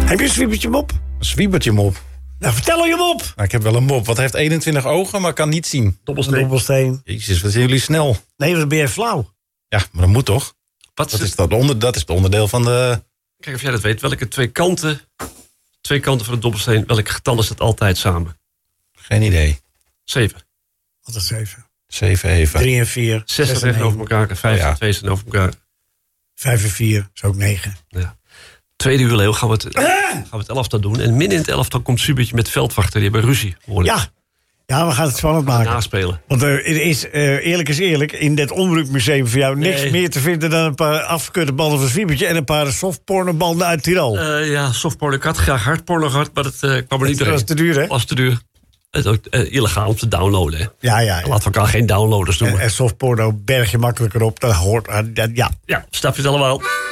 Heb je een zwiebertje mop? Een zwiebertje mop. Nou, vertel je hem op. Nou, ik heb wel een mop. Wat heeft 21 ogen, maar kan niet zien? Dobbelsteen. Jezus, wat zijn jullie snel. Nee, dan ben je flauw. Ja, maar dat moet toch? Wat Dat is het onderdeel van de... Kijk of jij dat weet. Welke twee kanten van een dobbelsteen, welk getal is dat altijd samen? Geen idee. 7. Wat is 7? 7 even. 3 en 4. 6 en tegenover 1. elkaar en 5 en 2 zijn over elkaar. 5 en 4 is ook 9. Ja. Tweede uur Leeuw gaan we het elftal doen. En min in het elftal komt Subertje met veldwachter. Die hebben ruzie. Ja, we gaan het spannend maken. Naspelen. Want er is, eerlijk is eerlijk, in dit Omroepmuseum voor jou niks meer te vinden dan een paar afgekeurde banden van Zwiebertje en een paar softpornobanden uit Tirol. Ja, softporno. Ik had graag hardporno gehad, maar dat kwam er niet doorheen. Dat was te duur, hè? Was te duur. Het is ook illegaal om te downloaden. Hè. Ja. Laten we elkaar geen downloaders noemen. En softporno berg je makkelijker op. Dat hoort. Ja. Ja, snap je het allemaal.